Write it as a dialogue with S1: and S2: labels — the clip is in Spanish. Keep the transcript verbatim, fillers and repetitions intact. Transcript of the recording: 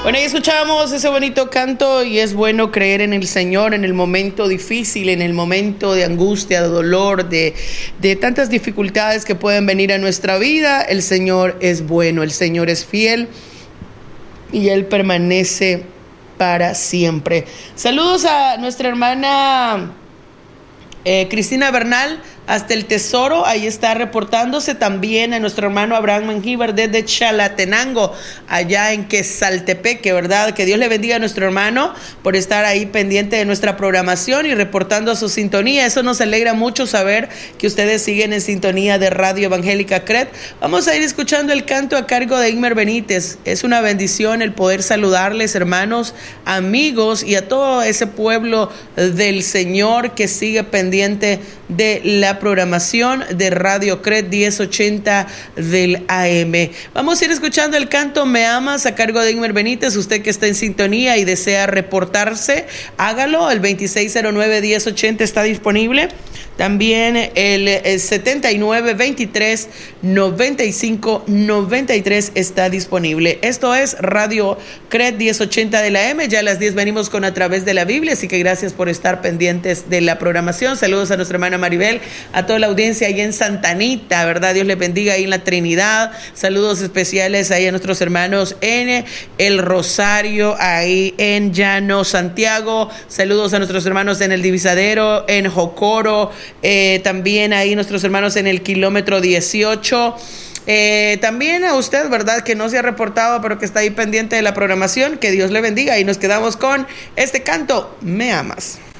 S1: Bueno, ahí escuchábamos ese bonito canto y es bueno creer en el Señor en el momento difícil, en el momento de angustia, de dolor, de, de tantas dificultades que pueden venir a nuestra vida. El Señor es bueno, el Señor es fiel y Él permanece para siempre. Saludos a nuestra hermana eh, Cristina Bernal hasta el Tesoro, ahí está reportándose. También a nuestro hermano Abraham Mengíbar desde Chalatenango, allá en Quesaltepeque, ¿verdad? Que Dios le bendiga a nuestro hermano por estar ahí pendiente de nuestra programación y reportando su sintonía. Eso nos alegra mucho saber que ustedes siguen en sintonía de Radio Evangélica C R E T. Vamos a ir escuchando el canto a cargo de Igmer Benítez. Es una bendición el poder saludarles, hermanos, amigos y a todo ese pueblo del Señor que sigue pendiente de la programación de Radio C R E T diez ochenta del A M. Vamos a ir escuchando el canto Me Amas a cargo de Igmer Benítez. Usted que está en sintonía y desea reportarse, hágalo. El veintiséis cero nueve diez ochenta está disponible. También el, el setenta y nueve veintitrés noventa y cinco noventa y tres está disponible. Esto es Radio C R E T diez ochenta de la A M. Ya a las diez venimos con A Través de la Biblia, así que gracias por estar pendientes de la programación. Saludos a nuestra hermana Maribel, a toda la audiencia ahí en Santa Anita, ¿verdad? Dios les bendiga ahí en la Trinidad. Saludos especiales ahí a nuestros hermanos en el Rosario, ahí en Llano Santiago. Saludos a nuestros hermanos en el Divisadero, en Jocoro. Eh, también ahí nuestros hermanos en el kilómetro dieciocho. Eh, también a usted, ¿verdad? Que no se ha reportado, pero que está ahí pendiente de la programación. Que Dios le bendiga y nos quedamos con este canto, Me Amas.